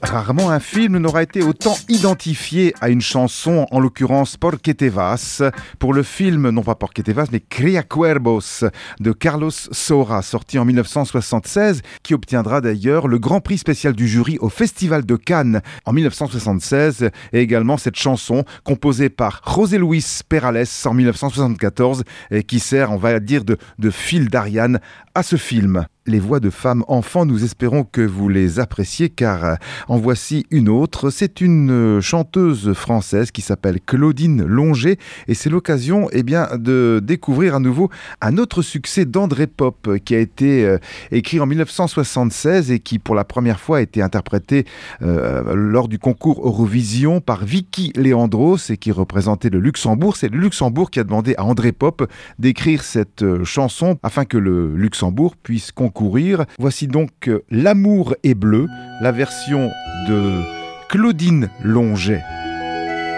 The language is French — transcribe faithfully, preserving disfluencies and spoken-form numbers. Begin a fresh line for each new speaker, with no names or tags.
Rarement un film n'aura été autant identifié à une chanson, en l'occurrence Porque te vas, pour le film, non pas Porque te vas, mais Cría Cuervos de Carlos Saura, sorti en dix-neuf cent soixante-seize, qui obtiendra d'ailleurs le grand prix spécial du jury au Festival de Cannes en dix-neuf cent soixante-seize, et également cette chanson composée par José Luis Perales en dix-neuf cent soixante-quatorze, et qui sert, on va dire, de, de fil d'Ariane à ce film. Les voix de femmes enfants, nous espérons que vous les appréciez, car en voici une autre. C'est une chanteuse française qui s'appelle Claudine Longet, et c'est l'occasion eh bien, de découvrir à nouveau un autre succès d'André Pop qui a été euh, écrit en dix-neuf cent soixante-seize et qui pour la première fois a été interprété euh, lors du concours Eurovision par Vicky Leandros et qui représentait le Luxembourg. C'est le Luxembourg qui a demandé à André Pop d'écrire cette chanson afin que le Luxembourg puisse concourir. Voici donc L'amour est bleu, la version de Claudine Longet.